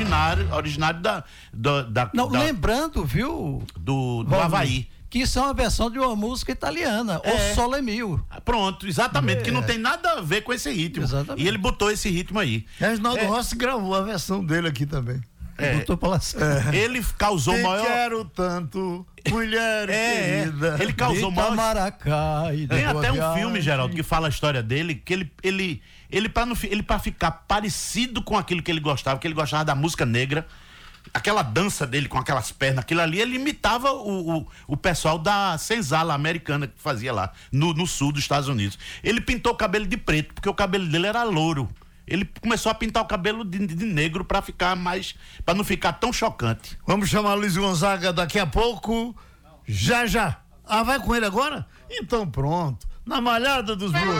originário Não, lembrando, viu? Do Havaí. Que isso é uma versão de uma música italiana, O Sole Mio. Pronto, exatamente, que não tem nada a ver com esse ritmo. Exatamente. E ele botou esse ritmo aí. Reginaldo Rossi gravou a versão dele aqui também. Botou pra lá. Ele causou o maior... quero tanto, mulher querida. Ele causou o maior... Maracá, tem até um filme, Geraldo, que fala a história dele, que ele pra ficar parecido com aquilo que ele gostava da música negra, aquela dança dele com aquelas pernas, aquilo ali, ele imitava o pessoal da senzala americana que fazia lá, no sul dos Estados Unidos. Ele pintou o cabelo de preto, porque o cabelo dele era louro. Ele começou a pintar o cabelo de negro para não ficar tão chocante. Vamos chamar Luiz Gonzaga daqui a pouco. Já. Ah, vai com ele agora? Então pronto. Na malhada dos